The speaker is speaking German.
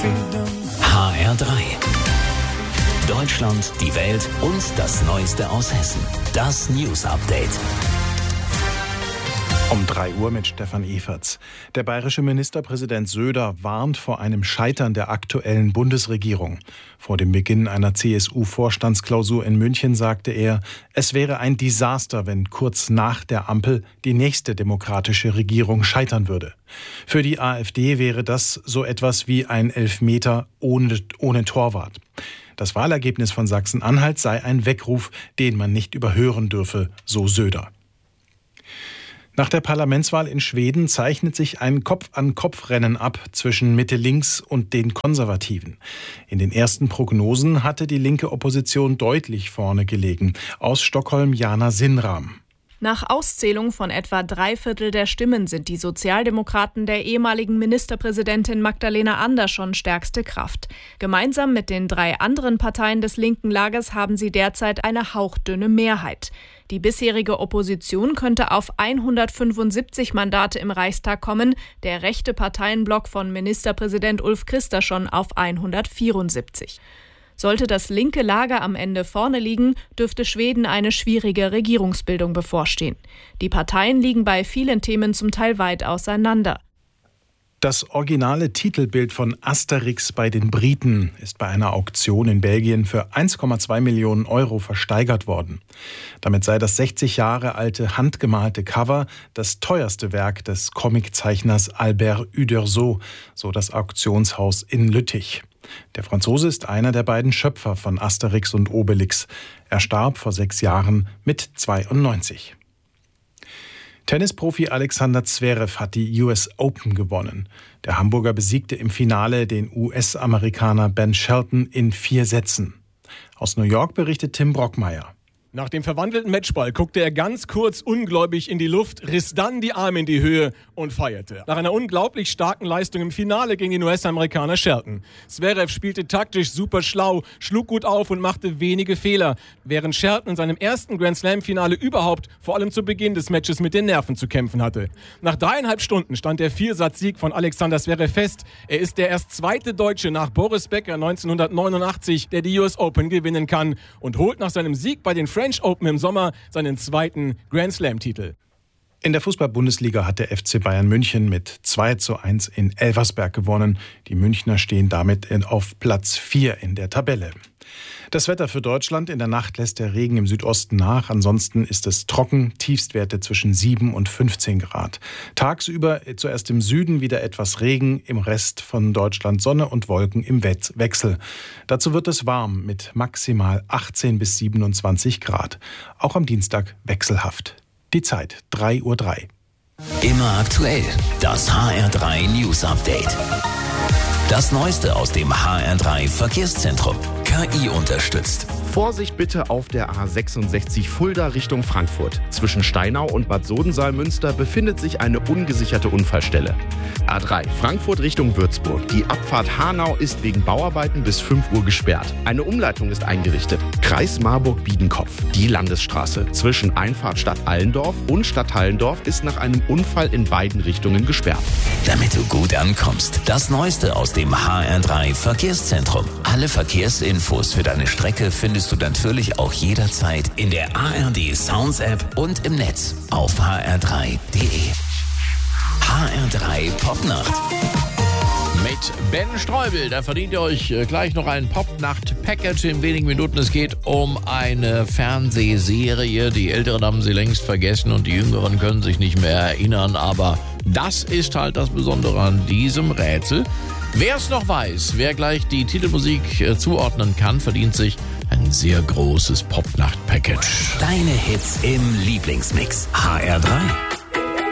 HR3. Deutschland, die Welt und das Neueste aus Hessen. Das News Update. Um 3 Uhr mit Stefan Everts. Der bayerische Ministerpräsident Söder warnt vor einem Scheitern der aktuellen Bundesregierung. Vor dem Beginn einer CSU-Vorstandsklausur in München sagte er, es wäre ein Desaster, wenn kurz nach der Ampel die nächste demokratische Regierung scheitern würde. Für die AfD wäre das so etwas wie ein Elfmeter ohne Torwart. Das Wahlergebnis von Sachsen-Anhalt sei ein Weckruf, den man nicht überhören dürfe, so Söder. Nach der Parlamentswahl in Schweden zeichnet sich ein Kopf-an-Kopf-Rennen ab zwischen Mitte-Links und den Konservativen. In den ersten Prognosen hatte die linke Opposition deutlich vorne gelegen. Aus Stockholm Jana Sinnram. Nach Auszählung von etwa 3/4 der Stimmen sind die Sozialdemokraten der ehemaligen Ministerpräsidentin Magdalena Andersson stärkste Kraft. Gemeinsam mit den 3 anderen Parteien des linken Lagers haben sie derzeit eine hauchdünne Mehrheit. Die bisherige Opposition könnte auf 175 Mandate im Reichstag kommen, der rechte Parteienblock von Ministerpräsident Ulf Kristersson auf 174. Sollte das linke Lager am Ende vorne liegen, dürfte Schweden eine schwierige Regierungsbildung bevorstehen. Die Parteien liegen bei vielen Themen zum Teil weit auseinander. Das originale Titelbild von Asterix bei den Briten ist bei einer Auktion in Belgien für 1,2 Millionen Euro versteigert worden. Damit sei das 60 Jahre alte handgemalte Cover das teuerste Werk des Comiczeichners Albert Uderzo, so das Auktionshaus in Lüttich. Der Franzose ist einer der beiden Schöpfer von Asterix und Obelix. Er starb vor 6 Jahren mit 92. Tennisprofi Alexander Zverev hat die US Open gewonnen. Der Hamburger besiegte im Finale den US-Amerikaner Ben Shelton in 4 Sätzen. Aus New York berichtet Tim Brockmeier. Nach dem verwandelten Matchball guckte er ganz kurz ungläubig in die Luft, riss dann die Arme in die Höhe und feierte. Nach einer unglaublich starken Leistung im Finale gegen den US-Amerikaner Shelton. Zverev spielte taktisch super schlau, schlug gut auf und machte wenige Fehler, während Shelton in seinem ersten Grand-Slam-Finale überhaupt vor allem zu Beginn des Matches mit den Nerven zu kämpfen hatte. Nach 3,5 Stunden stand der 4-Satz-Sieg von Alexander Zverev fest. Er ist der erst zweite Deutsche nach Boris Becker 1989, der die US Open gewinnen kann und holt nach seinem Sieg bei den French Open im Sommer seinen zweiten Grand-Slam-Titel. In der Fußball-Bundesliga hat der FC Bayern München mit 2:1 in Elversberg gewonnen. Die Münchner stehen damit auf Platz 4 in der Tabelle. Das Wetter für Deutschland: In der Nacht lässt der Regen im Südosten nach. Ansonsten ist es trocken, Tiefstwerte zwischen 7 und 15 Grad. Tagsüber zuerst im Süden wieder etwas Regen, im Rest von Deutschland Sonne und Wolken im Wechsel. Dazu wird es warm mit maximal 18 bis 27 Grad. Auch am Dienstag wechselhaft. Die Zeit 3:03 Uhr. Immer aktuell, das HR3 News Update. Das Neueste aus dem HR3 Verkehrszentrum. KI unterstützt. Vorsicht bitte auf der A66 Fulda Richtung Frankfurt. Zwischen Steinau und Bad Sodensaal-Münster befindet sich eine ungesicherte Unfallstelle. A3 Frankfurt Richtung Würzburg. Die Abfahrt Hanau ist wegen Bauarbeiten bis 5 Uhr gesperrt. Eine Umleitung ist eingerichtet. Kreis Marburg-Biedenkopf. Die Landesstraße zwischen Einfahrt Stadt Allendorf und Stadt Hallendorf ist nach einem Unfall in beiden Richtungen gesperrt. Damit du gut ankommst, das Neueste aus dem HR3 Verkehrszentrum. Alle Verkehrsinfos für deine Strecke findest du natürlich auch jederzeit in der ARD Sounds App und im Netz auf hr3.de. HR3 Popnacht. Mit Ben Streubel, da verdient ihr euch gleich noch ein Popnacht-Package in wenigen Minuten. Es geht um eine Fernsehserie. Die Älteren haben sie längst vergessen und die Jüngeren können sich nicht mehr erinnern. Aber das ist halt das Besondere an diesem Rätsel. Wer es noch weiß, wer gleich die Titelmusik zuordnen kann, verdient sich ein sehr großes Popnacht-Package. Deine Hits im Lieblingsmix. HR3.